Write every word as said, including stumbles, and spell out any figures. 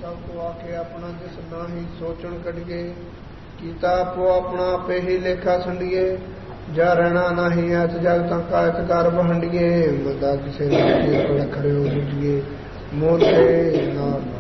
सब को आके अपना जिस नाही सोचण कढ़िए कीता आपो अपना आपे ही लेखा संडिए जा रहना नाही ऐत जगत का एतकार बहंडिए मदा किसे खड़े हो जुटिए मोते नाम